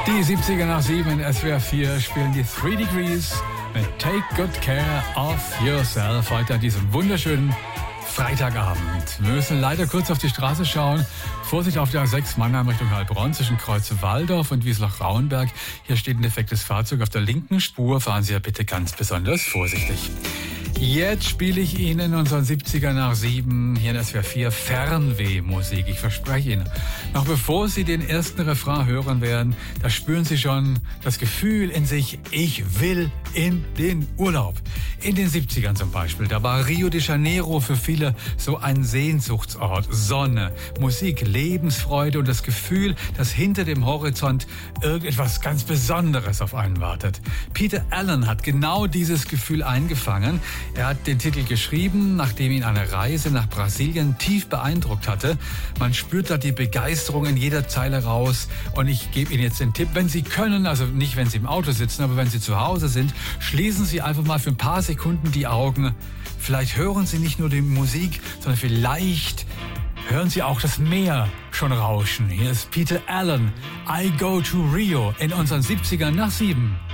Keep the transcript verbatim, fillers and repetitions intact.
Die siebziger nach sieben in S W R vier spielen die Three Degrees mit Take Good Care of Yourself heute an diesem wunderschönen Freitagabend. Wir müssen leider kurz auf die Straße schauen. Vorsicht auf der A sechs Mannheim Richtung Heilbronn zwischen Kreuz-Waldorf und Wieslach-Rauenberg. Hier steht ein defektes Fahrzeug auf der linken Spur. Fahren Sie ja bitte ganz besonders vorsichtig. Jetzt spiele ich Ihnen unseren siebziger nach sieben hier in S W R vier Fernwehmusik. Ich verspreche Ihnen, noch bevor Sie den ersten Refrain hören werden, da spüren Sie schon das Gefühl in sich, ich will in den Urlaub. In den siebzigern zum Beispiel, da war Rio de Janeiro für viele so ein Sehnsuchtsort. Sonne, Musik, Lebensfreude und das Gefühl, dass hinter dem Horizont irgendetwas ganz Besonderes auf einen wartet. Peter Allen hat genau dieses Gefühl eingefangen. Er hat den Titel geschrieben, nachdem ihn eine Reise nach Brasilien tief beeindruckt hatte. Man spürt da die Begeisterung in jeder Zeile raus. Und ich gebe Ihnen jetzt den Tipp, wenn Sie können, also nicht, wenn Sie im Auto sitzen, aber wenn Sie zu Hause sind, schließen Sie einfach mal für ein paar Sekunden die Augen. Vielleicht hören Sie nicht nur die Musik, sondern vielleicht hören Sie auch das Meer schon rauschen. Hier ist Peter Allen, I Go to Rio in unseren siebzigern nach sieben.